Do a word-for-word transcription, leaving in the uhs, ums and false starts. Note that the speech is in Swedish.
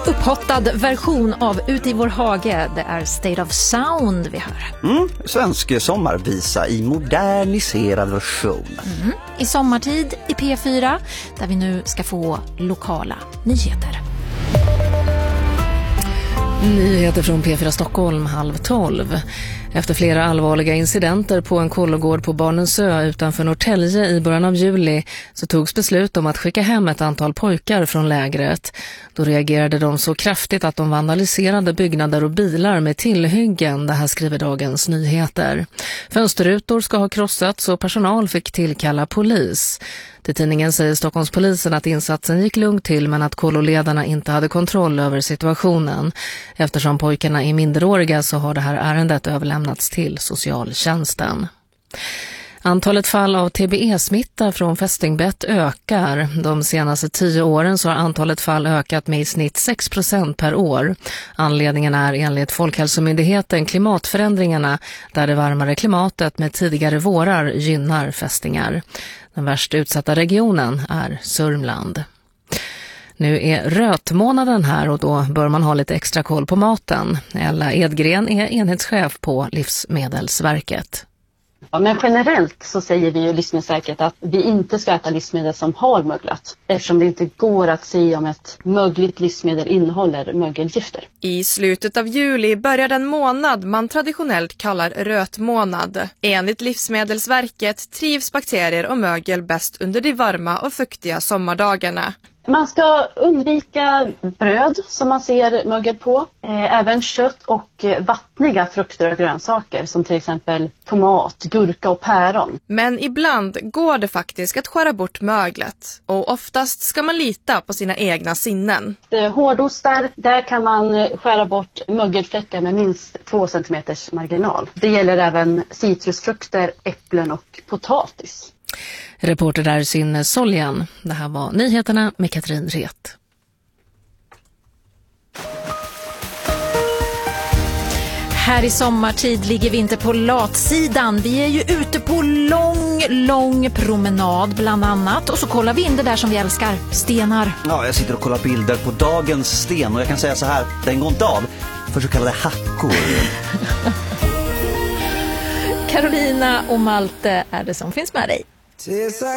upphottad version av Ut i vår hage. Det är State of Sound vi hör. Mm, svensk sommarvisa i moderniserad version. Mm, i sommartid i P fyra, där vi nu ska få lokala nyheter. Nyheter från P fyra Stockholm halv tolv. Efter flera allvarliga incidenter på en kollegård på Barnensö utanför Norrtälje i början av juli så togs beslut om att skicka hem ett antal pojkar från lägret. Då reagerade de så kraftigt att de vandaliserade byggnader och bilar med tillhyggen, det här skriver Dagens Nyheter. Fönsterrutor ska ha krossats och personal fick tillkalla polis. Till tidningen säger Stockholmspolisen att insatsen gick lugnt till men att kolloledarna inte hade kontroll över situationen. Eftersom pojkarna är minderåriga så har det här ärendet överlämnats till socialtjänsten. Antalet fall av T B E-smitta från fästingbett ökar. De senaste tio åren så har antalet fall ökat med i snitt sex procent per år. Anledningen är enligt Folkhälsomyndigheten klimatförändringarna där det varmare klimatet med tidigare vårar gynnar fästingar. Den värst utsatta regionen är Sörmland. Nu är rötmånaden här och då bör man ha lite extra koll på maten. Ella Edgren är enhetschef på Livsmedelsverket. Ja, men generellt så säger vi ju Livsmedelsverket att vi inte ska äta livsmedel som har möglat eftersom det inte går att se om ett mögligt livsmedel innehåller mögelgifter. I slutet av juli börjar den månad man traditionellt kallar rötmånad. Enligt Livsmedelsverket trivs bakterier och mögel bäst under de varma och fuktiga sommardagarna. Man ska undvika bröd som man ser mögel på, även kött och vattniga frukter och grönsaker som till exempel tomat, gurka och päron. Men ibland går det faktiskt att skära bort möglet och oftast ska man lita på sina egna sinnen. Hårdostar, där kan man skära bort mögelfläckar med minst två centimeters marginal. Det gäller även citrusfrukter, äpplen och potatis. Reporter där Synne Soljan. Det här var nyheterna med Katrin Ret. Här i sommartid ligger vi inte på latsidan. Vi är ju ute på lång, lång promenad bland annat. Och så kollar vi in det där som vi älskar, stenar. Ja, jag sitter och kollar bilder på dagens sten och jag kan säga så här, den går inte av för så kallade hackor. Carolina och Malte är det som finns med dig.